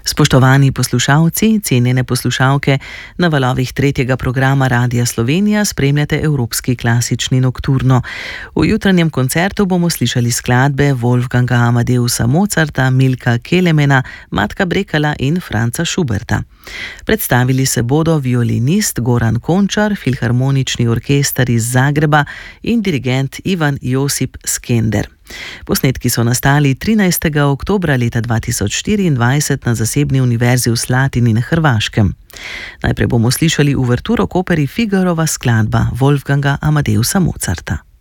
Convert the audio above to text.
Spoštovani poslušalci, cenjene poslušalke, na valovih tretjega programa Radia Slovenija spremljate Evropski klasični nokturno. V jutranjem koncertu bomo slišali skladbe Wolfganga Amadeusa Mozarta, Milka Kelemena, Matka Brekala in Franza Schuberta. Predstavili se bodo violinist Goran Končar, filharmonični orkester iz Zagreba in dirigent Ivan Josip Skender. Posnetki so nastali 13. oktobra leta 2024 na zasebni univerzi v Slatini na Hrvaškem. Najprej bomo slišali uverturo k operi Figarova skladba Wolfganga Amadeusa Mozarta.